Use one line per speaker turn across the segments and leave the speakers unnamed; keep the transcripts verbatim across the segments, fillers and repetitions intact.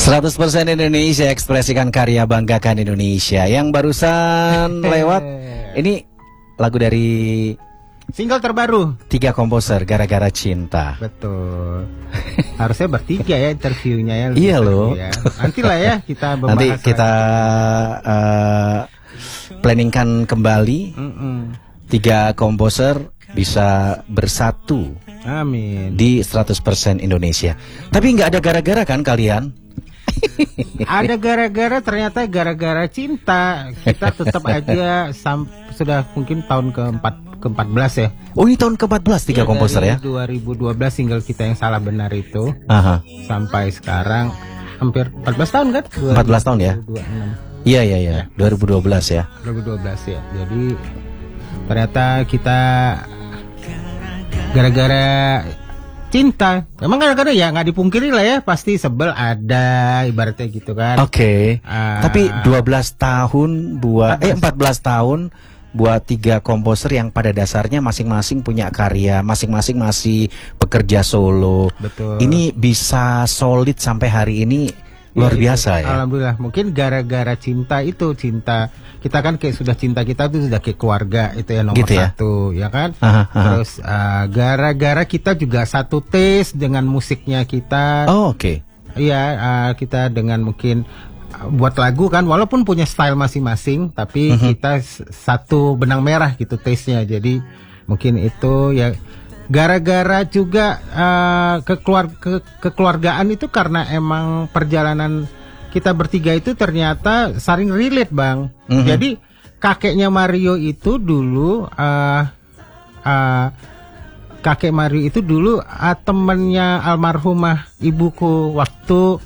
seratus persen Indonesia, ekspresikan karya, banggakan Indonesia. Yang barusan lewat ini lagu dari
single terbaru
tiga komposer, Gara-Gara Cinta.
Betul. Harusnya bertiga ya interviewnya ya.
Iya loh ya.
Nanti lah ya kita membahas.
Nanti kita uh, planningkan kembali. Mm-mm. Tiga komposer bisa bersatu.
Amin.
Di seratus persen Indonesia. Tapi nggak ada gara-gara kan kalian?
Ada gara-gara, ternyata gara-gara cinta. Kita tetap aja sam- sudah mungkin tahun keempat keempat belas ya.
Oh, ini tahun keempat belas tiga ya, komposer ya.
dua ribu dua belas single kita yang salah benar itu.
Aha.
Sampai sekarang hampir empat belas tahun kan?
empat belas tahun ya. Iya iya iya. dua ribu dua belas ya.
dua ribu dua belas ya. Jadi ternyata kita gara-gara cinta. Emang gara-gara ya nggak dipungkiri lah ya, pasti sebel ada, ibaratnya gitu kan.
Oke. Okay.
Uh,
Tapi dua belas tahun buat eh empat belas tahun buat tiga komposer yang pada dasarnya masing-masing punya karya, masing-masing masih bekerja solo.
Betul.
Ini bisa solid sampai hari ini, luar ya, biasa ya.
Alhamdulillah. Mungkin gara-gara cinta itu, cinta kita kan kayak sudah cinta kita itu sudah kayak keluarga, itu ya nomor gitu ya? Satu ya kan. Aha, aha. Terus uh, gara-gara kita juga satu taste dengan musiknya kita.
Oh oke. Okay.
Iya uh, kita dengan mungkin uh, buat lagu kan, walaupun punya style masing-masing, tapi uh-huh. kita s- satu benang merah gitu taste-nya. Jadi mungkin itu ya. Gara-gara juga uh, kekeluar- ke- kekeluargaan itu karena emang perjalanan kita bertiga itu ternyata saling relate bang. Mm-hmm. Jadi kakeknya Mario itu dulu uh, uh, kakek Mario itu dulu uh, temennya almarhumah ibuku waktu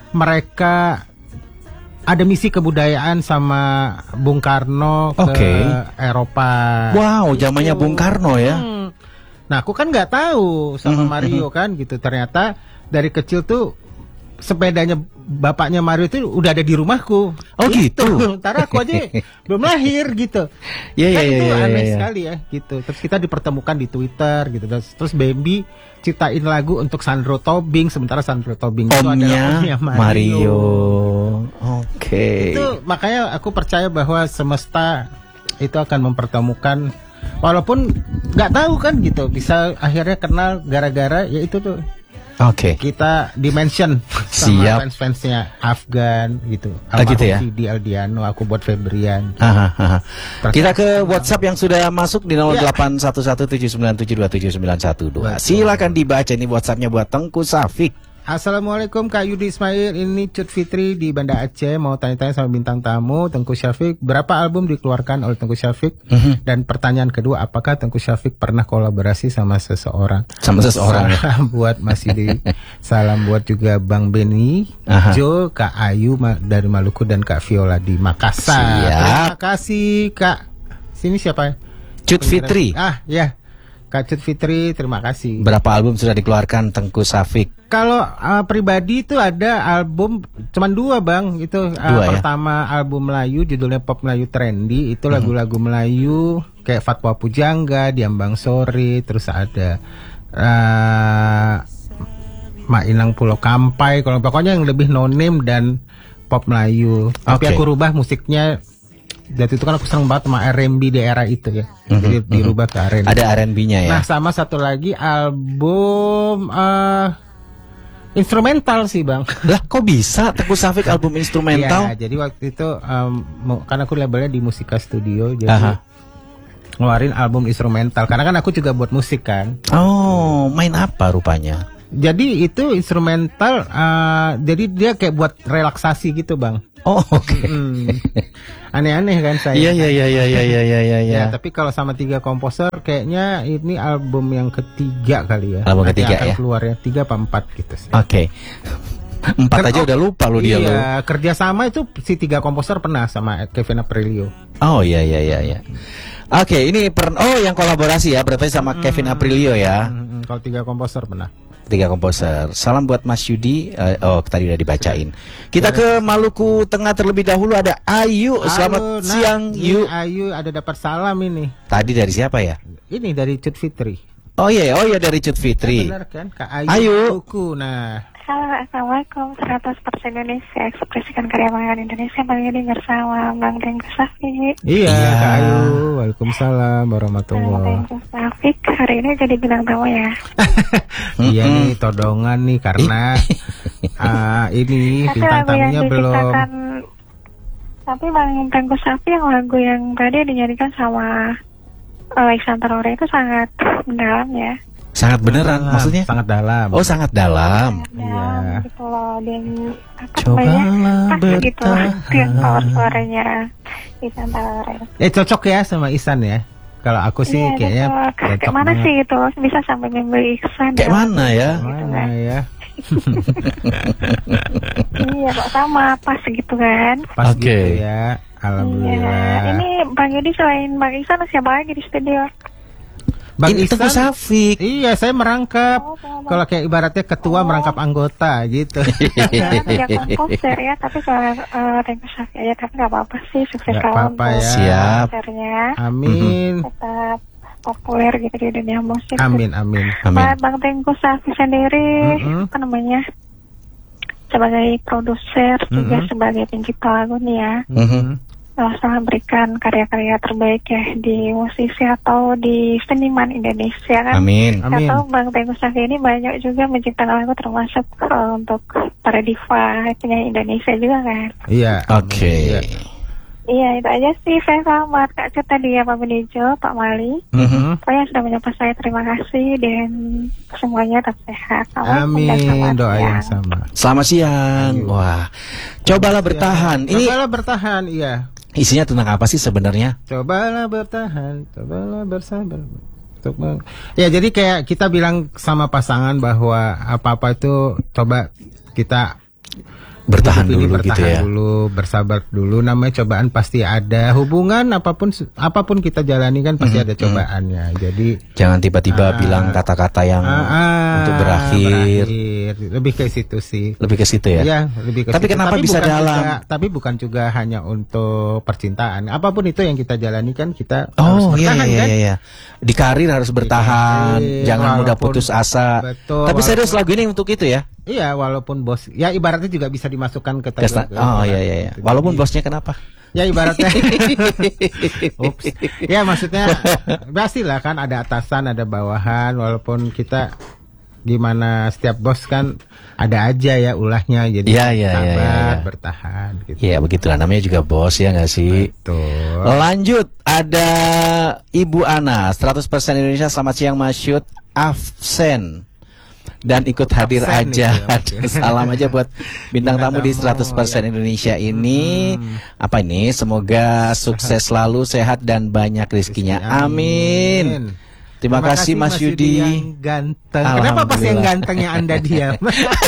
mereka ada misi kebudayaan sama Bung Karno ke okay. Eropa.
Wow, zamannya gitu. Bung Karno ya.
Hmm. Nah aku kan nggak tahu sama mm-hmm. Mario kan gitu. Ternyata dari kecil tuh sepedanya bapaknya Mario itu udah ada di rumahku.
Oh gitu.
Ntar aku aja belum lahir gitu.
Iya iya
kan
iya.
Itu
ya,
aneh
ya, ya.
sekali ya gitu. Terus kita dipertemukan di Twitter gitu. Terus, terus Bambi ciptain lagu untuk Sandro Tobing, sementara Sandro Tobing
omnya,
itu adalah omnya Mario.
Mario. Oke. Okay.
Itu makanya aku percaya bahwa semesta itu akan mempertemukan. Walaupun nggak tahu kan gitu, bisa akhirnya kenal gara-gara ya itu tuh.
Oke.
Okay. Kita dimention sama fans-fansnya Afgan gitu.
Ah, gitu ya.
Di Aldiano, aku buat Febrian.
Aha, aha. Kita ke WhatsApp yang sudah masuk di nol delapan satu satu tujuh sembilan tujuh dua tujuh sembilan satu dua. Silakan dibaca ini WhatsAppnya buat Tengku Safik.
Assalamualaikum Kak Yudi Ismail, ini Cut Fitri di Banda Aceh, mau tanya-tanya sama bintang tamu Tengku Syafiq, berapa album dikeluarkan oleh Tengku Syafiq? Uh-huh. Dan pertanyaan kedua, apakah Tengku Syafiq pernah kolaborasi sama seseorang?
Sama seseorang.
Salam buat Mas Yudi, salam buat juga Bang Beni, uh-huh. Jo, Kak Ayu dari Maluku dan Kak Viola di Makassar.
Siap.
Terima kasih Kak. Sini siapa?
Cut Fitri.
Ah ya. Kak Cut Fitri, terima kasih.
Berapa album sudah dikeluarkan Tengku Syafiq?
Kalau uh, pribadi itu ada album cuman dua bang, itu uh,
dua,
pertama ya? Album Melayu judulnya Pop Melayu Trendy, itu mm-hmm. lagu-lagu Melayu kayak Fatwa Pujangga, Diambang Sore, terus ada uh, Mainang Pulau Kampai, kalau pokoknya yang lebih no name dan pop Melayu. Tapi okay. aku rubah musiknya. Jadi itu kan aku seneng banget sama R and B di era itu ya. Mm-hmm, jadi dirubah ke R and B.
Ada R and B-nya ya.
Nah sama satu lagi album uh, instrumental sih bang.
Lah kok bisa Tengku Syafiq album instrumental?
Ya jadi waktu itu um, karena aku labelnya di Musika Studio, jadi Aha. ngeluarin album instrumental. Karena kan aku juga buat musik kan.
Oh main apa rupanya?
Jadi itu instrumental, uh, jadi dia kayak buat relaksasi gitu bang.
Oh oke. Okay.
Hmm. Aneh-aneh kan saya.
Iya iya iya iya iya iya iya.
Ya, tapi kalau sama tiga komposer kayaknya ini album yang ketiga kali ya.
Album ketiga
akan
ya.
Keluar ya tiga apa empat gitu sih.
Oke. Okay. Empat Ker- aja oh, udah lupa lu dia
iya,
lu.
Iya, kerja sama itu si tiga komposer pernah sama Kevin Aprilio.
Oh iya iya iya iya. Oke, okay, ini per oh yang kolaborasi ya, berarti sama hmm, Kevin Aprilio ya.
Hmm, hmm, kalau tiga komposer pernah.
Tiga komposer. Salam buat Mas Yudi. Uh, oh, tadi udah dibacain. Kita ke Maluku Tengah terlebih dahulu, ada Ayu. Selamat Halo, nah, siang, Yu.
Ayu ada dapat salam ini.
Tadi dari siapa ya?
Ini dari Cut Fitri.
Oh iya, oh iya dari Cut Fitri.
Ya, benar kan? Kak Ayu.
Ayu.
Buku. Nah.
Halo, Assalamualaikum. seratus persen Indonesia, ekspresikan karya pangan Indonesia. Bang Yudi bersama Bang Tengku Safi.
Iya,
Iya.
Kak Ayu. Waalaikumsalam
Bang
warahmatullahi.
Tengku Safi hari ini jadi bintang tamu ya.
Iya nih, todongan nih karena ah, ini
Tapi
bintang
lagu yang
tamunya belum.
diciptakan, tapi Bang Tengku Safi yang lagu yang tadi dinyanyikan sama Alexander Ore itu sangat mendalam ya.
Sangat beneran,
Dalam,
maksudnya?
sangat dalam.
Oh, sangat dalam.
Dalam
Iya.
gitu loh. Dan apa
Cobalah
namanya, pas gitu loh.
bertahan.
Yang power suaranya Alexander Ore.
Eh cocok ya sama Ihsan ya. Kalau aku sih
Iya,
kayaknya
cocok.
cocok
Kayak mana
banget.
sih gitu bisa sampai membeli iksan
Kayak mana ya?
Mana ya?
Iya kok sama pas gitu kan.
Pas
Oke.
gitu ya.
Iya.
Alhamdulillah.
Ini Bang Yudi selain Bang Iksan siapa lagi di studio?
Bang
Ini Tengku
Ihsan.
Safik.
Iya, saya merangkap.
Oh, sama Bang.
Kalau kayak ibaratnya ketua merangkap anggota gitu.
Jangan punya komposer ya, tapi kalau uh, Tengku Safi aja, tapi nggak apa-apa sih, sukses
Nggak
selalu
apa-apa
untuk
ya.
Siap.
konsernya,
Amin.
tetap populer gitu di dunia musik.
Amin, amin.
Amin.
Pak Bang Tengku Safi sendiri,
Mm-mm.
apa namanya, sebagai produser juga
Mm-mm.
sebagai pencipta lagu nih ya,
Mhm.
sama berikan karya-karya terbaik ya di musisi atau di seniman Indonesia kan.
Amin.
Amin.
Atau Bang Tengku Safi ini banyak juga menciptakan lagu termasuk uh, untuk para diva penyanyi Indonesia juga kan.
Iya.
Oke.
Iya.
Iya itu aja sih, saya selamat Kak Cut tadi ya Pak Benejo, Pak Mali.
Mhm.
Pokoknya sudah menyapa saya, terima kasih dan semuanya tetap sehat. Assalamualaikum dan
Amin.
selamat
Doa yang
siang.
sama.
Selamat siang.
Ayo.
Wah. Cobalah bertahan. Ini
Cobalah bertahan, iya.
isinya tentang apa sih sebenarnya?
Cobalah bertahan, cobalah bersabar. Untuk meng- Ya, jadi kayak kita bilang sama pasangan bahwa apa-apa itu coba kita
Bertahan
hidup ini
dulu
bertahan
gitu ya.
dulu, bersabar dulu. Namanya cobaan pasti ada. Hubungan apapun apapun kita jalani kan pasti
Mhm,
ada cobaannya. Jadi
Jangan tiba-tiba
Ah.
bilang kata-kata yang
ah, ah,
untuk berakhir.
berakhir. Lebih ke situ sih.
Lebih ke situ ya.
Iya, lebih ke
Tapi
situ.
kenapa bisa
bukan
dalam?
juga- tapi bukan juga hanya untuk percintaan. Apapun itu yang kita jalani kan kita
Oh
harus
iya
bertahan
iya
kan.
iya iya. Di karir harus bertahan,
karir,
jangan mudah
walaupun-
putus asa.
betul,
Tapi serius
walaupun-
lagu ini untuk itu ya.
Iya, walaupun bos, ya ibaratnya juga bisa dimasukkan ke
Ke sta-
tagline.
oh iya iya iya.
Jadi-
Walaupun bosnya kenapa?
Ya ibaratnya. Ups. Ya maksudnya pastilah kan ada atasan, ada bawahan. Walaupun kita gimana setiap bos kan ada aja ya ulahnya. Jadi
Iya, iya,
sabar,
iya, iya, iya.
bertahan. Gitu.
Iya begitulah namanya juga bos ya nggak sih.
Betul.
Lanjut ada Ibu Ana seratus persen Indonesia. Selamat siang Mas Syut. Absen dan ikut hadir
Absen
aja.
nih, ya, mungkin.
Salam aja buat bintang
Bintang
tamu di
tamu,
seratus persen
ya.
Indonesia ini. Apa ini? Semoga sukses selalu, sehat dan banyak rezekinya. Amin. Terima, kasih Mas Yudi.
yang ganteng. Kenapa pas yang
Alhamdulillah.
gantengnya Anda diam?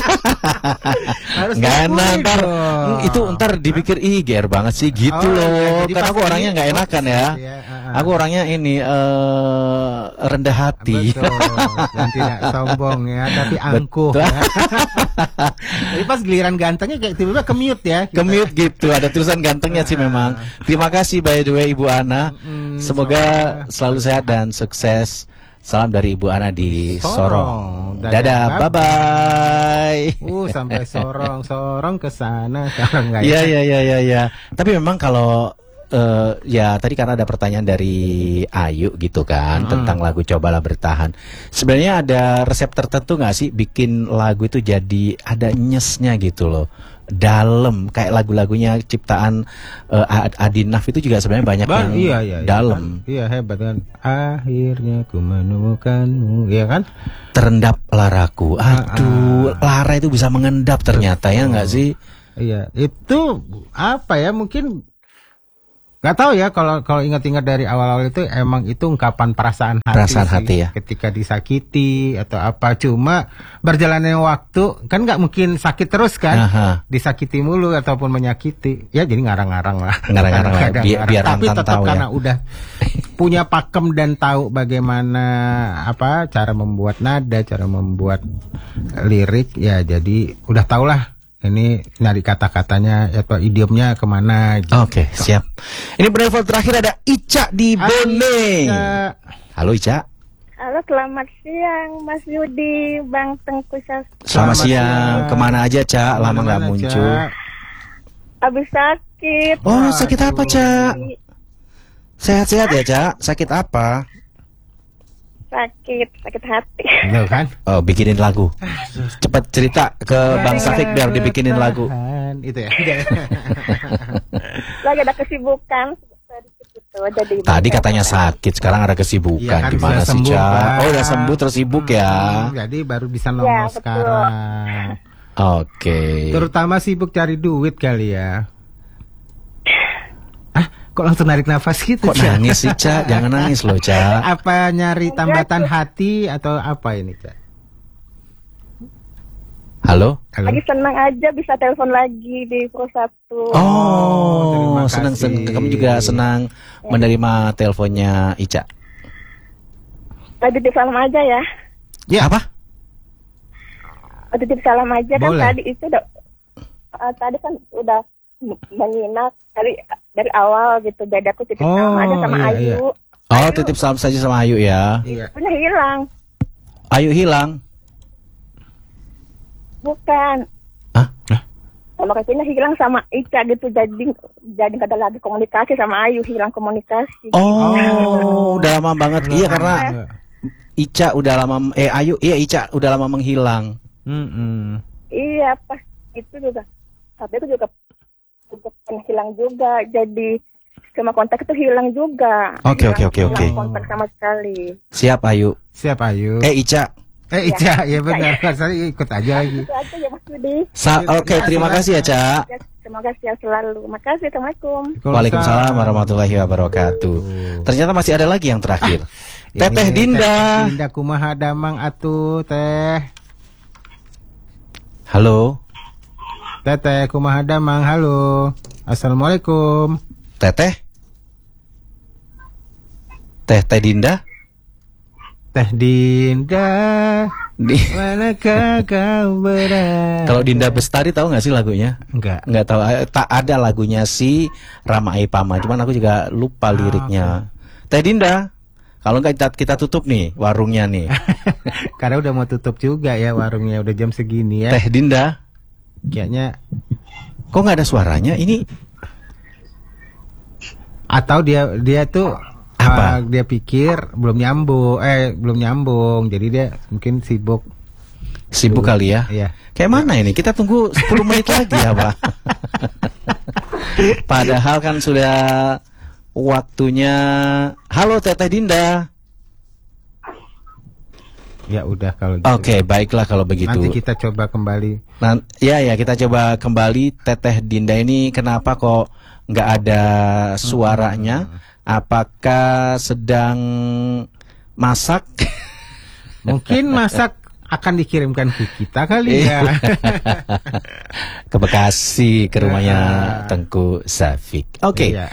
Harus
Nggak enak
diakui
ntar
dong.
itu ntar dipikir ih ger banget sih gitu
Oh, iya,
loh.
jadi
Karena
pas
aku orangnya
ini,
nggak enakan ya.
gitu ya, ah, ah.
Aku orangnya ini eh, rendah hati.
Betul. Dan tidak sombong ya, tapi angkuh
Betul.
ya. Jadi pas giliran gantengnya kayak tiba-tiba ke-mute ya. kita.
Kemute gitu, ada tulisan gantengnya sih memang. Terima kasih by the way Ibu Ana.
Mm,
Semoga
semoga
selalu sehat dan sukses. Salam dari Ibu Ana di
Sorong.
Sorong.
Dadah,
Dadah, bye
bye-bye.
bye.
Uh, sampai sorong, sorong ke sana. Sekarang enggak
Iya
ya?
iya iya iya iya. Tapi memang kalau eh, ya tadi karena ada pertanyaan dari Ayu gitu kan
Hmm.
tentang lagu Cobalah Bertahan. Sebenarnya ada resep tertentu nggak sih bikin lagu itu jadi ada nyesnya gitu loh. Dalam kayak lagu-lagunya ciptaan eh, Adi Naf itu juga sebenarnya banyak
Bang,
yang
iya, iya, iya,
dalam.
kan? Iya, hebat kan. Akhirnya ku menemukanmu, iya kan?
Terendap laraku. Aduh, lara itu bisa mengendap ternyata ya nggak sih?
Iya, itu apa ya? Mungkin nggak tahu ya kalau kalau ingat-ingat dari awal-awal itu emang itu ungkapan perasaan hati,
Perasaan
sih,
hati ya.
ketika disakiti atau apa. Cuma berjalannya waktu kan nggak mungkin sakit terus kan,
Aha.
disakiti mulu ataupun menyakiti. Ya jadi ngarang-ngarang lah.
Ngarang-ngarang lah,
Kadang-kadang
biar-
ngarang.
biar
Tapi
mantan
tetap
tahu ya.
karena udah punya pakem dan tahu bagaimana apa cara membuat nada, cara membuat lirik, ya jadi udah tau lah. Ini nyari kata-katanya atau idiomnya kemana gitu.
Oke, siap. Ini penelpon terakhir ada Ica di Bone.
Ica.
Halo Ica.
Halo, selamat siang Mas Yudi, Bang Tengku Safi.
Selamat,
Selamat
siang.
siang.
Kemana aja, Cak? Lama nggak
Kemana-mana,
muncul.
Cak?
Habis sakit.
Oh, sakit apa,
Aduh.
Cak? Sehat-sehat ya, Cak? Sakit apa?
Sakit, sakit hati.
Loh kan?
Oh, bikinin lagu. Cepat cerita ke Bang Safik biar dibikinin lagu.
Tahan. Itu ya.
Lagi ada kesibukan. Gitu, jadi
Tadi katanya sakit, sekarang ada kesibukan.
Iya, kan
Gimana
sudah
sih,
sembuh,
Cak?
Pak.
Oh, udah sembuh terus sibuk ya.
Hmm, jadi baru bisa nongol
Ya, betul.
sekarang.
Oke.
Terutama sibuk cari duit kali ya. Ah, kok langsung narik nafas gitu,
Kok
Cak?
nangis sih, Cak? Jangan nangis loh, Cak.
Apa nyari tambatan hati atau apa ini, Cak?
Halo?
Halo.
Lagi senang aja bisa telepon lagi di Pro satu.
Oh,
terima
senang
kasih.
senang. Kamu juga senang menerima teleponnya Ica.
Tadi titip salam aja ya.
Ya apa?
Titip salam aja kan
Boleh.
tadi itu udah uh, tadi kan udah menyimak dari dari awal gitu. Jadi aku titip
Oh,
salam aja sama
iya,
Ayu.
iya.
Oh, titip salam saja sama Ayu ya.
Iya.
Punya hilang.
Ayu hilang.
Bukan.
Hah?
Sama kayaknya hilang sama Ica gitu. Jadi jadi nggak ada lagi komunikasi sama Ayu, hilang komunikasi.
Oh, udah lama banget. Iya karena
Iya.
Ica udah lama eh Ayu, iya Ica udah lama menghilang.
Mm-mm.
Iya pas itu juga. Tapi itu juga juga pernah hilang juga. Jadi sama kontak itu hilang juga.
Oke, oke, oke,
Hilang
oke.
kontak sama sekali.
Siap Ayu.
Siapa Ayu?
Eh Ica.
Eh, Ica, ya benar. Saya ikut aja lagi.
Itu aja ya Mas Budi.
Sa- Oke, terima kasih ya, Ca.
Ya, semoga sehat selalu. Makasih. Assalamualaikum.
Waalaikumsalam warahmatullahi wabarakatuh. Ternyata masih ada lagi yang terakhir. Teteh
Ini
Dinda.
Teteh Dinda kumaha damang atuh, Teh.
Halo,
Teteh kumaha damang, halo. Assalamualaikum.
Teteh. Teh Teh Dinda.
Teh Dinda,
Di-
manakah kau berada?
Kalau Dinda Bestari tahu nggak sih lagunya?
Enggak.
Nggak tahu. Eh, Tak ada lagunya si Rama Ipama. Cuman aku juga lupa liriknya. Teh Dinda. Kalau nggak kita, kita tutup nih warungnya nih.
Karena udah mau tutup juga ya warungnya, udah jam segini ya.
Teh Dinda.
Kayaknya
Kok nggak ada suaranya? Ini
atau dia dia tuh
Apa?
ah, dia pikir belum nyambung, eh belum nyambung, jadi dia mungkin sibuk.
sibuk kali ya.
Iya.
Kayak mana ini? Kita tunggu sepuluh menit lagi ya, Pak. Padahal kan sudah waktunya. Halo Teteh Dinda.
Ya udah kalau gitu.
Oke, baiklah kalau begitu.
Nanti kita coba kembali.
Nah, ya ya kita coba kembali. Teteh Dinda ini kenapa kok nggak ada suaranya? Apakah sedang masak?
Mungkin masak akan dikirimkan ke kita kali ya.
Ke Bekasi, ke rumahnya Tengku Safik. Oke.
Iya.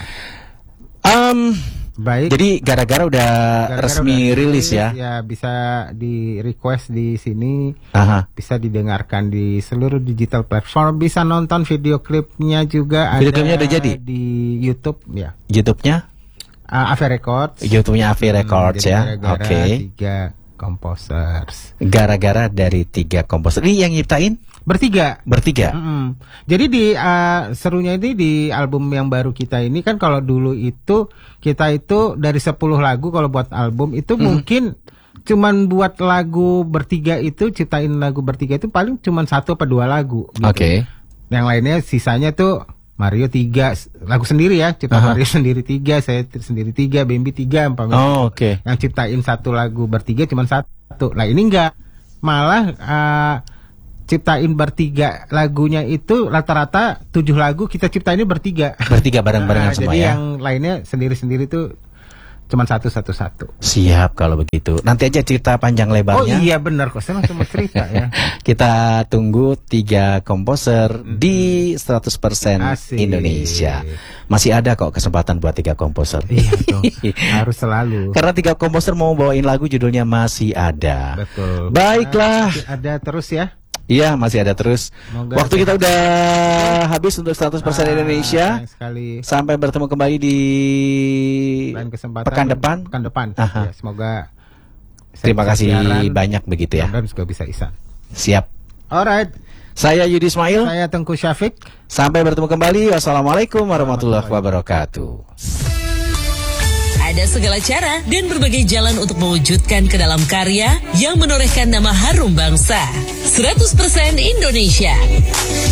Em,
Baik.
jadi gara-gara udah
Gara-gara
resmi
udah
rilis ya.
Ya bisa di request di sini,
Aha.
bisa didengarkan di seluruh digital platform, bisa nonton video klipnya juga.
Video
ada
klipnya udah jadi?
di YouTube ya.
YouTube-nya?
Uh, Ave Records.
YouTube-nya Avi Records
Hmm, jadi
ya.
gara-gara
Oke.
Tiga composers.
Gara-gara dari tiga komposer. Ini yang nyiptain
Bertiga.
bertiga.
Mm-mm. Jadi di uh, serunya ini di album yang baru kita ini kan, kalau dulu itu kita itu dari sepuluh lagu kalau buat album itu
Hmm.
mungkin cuman buat lagu bertiga itu, ciptain lagu bertiga itu paling cuman satu apa dua lagu gitu.
Oke.
Yang lainnya sisanya tuh Mario tiga lagu sendiri ya, cipta
Aha.
Mario sendiri tiga, saya t- sendiri tiga, Bambi tiga, umpamanya.
Oh, oke.
Yang ciptain satu lagu bertiga cuman satu. Nah ini enggak, malah uh, ciptain bertiga lagunya itu rata-rata tujuh lagu kita ciptain ini bertiga.
Bertiga bareng-barengan
Nah,
semua
jadi
ya.
yang lainnya sendiri-sendiri tuh cuman satu-satu-satu.
Siap kalau begitu. Nanti aja cerita panjang
Oh
lebarnya.
iya benar kok, saya langsung mau cerita ya.
Kita tunggu tiga komposer di seratus persen
Asik.
Indonesia. Masih ada kok kesempatan buat tiga komposer.
Iya dong, harus selalu.
Karena tiga komposer mau bawain lagu judulnya Masih Ada.
Betul.
Baiklah.
Masih ada terus ya.
Iya, masih ada terus.
Semoga
Waktu kita
sehat.
udah habis untuk seratus persen
Ah,
Indonesia.
sayang sekali.
Sampai bertemu kembali di
Lain kesempatan
pekan depan.
Pekan depan.
Aha.
Ya, semoga
Terima kasih
siaran,
banyak begitu ya.
Dan juga bisa Ihsan.
Siap.
Alright.
Saya Yudi Ismail.
Saya Tengku Syafiq.
Sampai bertemu kembali. Wassalamualaikum warahmatullahi wabarakatuh.
Ada segala cara dan berbagai jalan untuk mewujudkan ke dalam karya yang menorehkan nama harum bangsa. seratus persen Indonesia.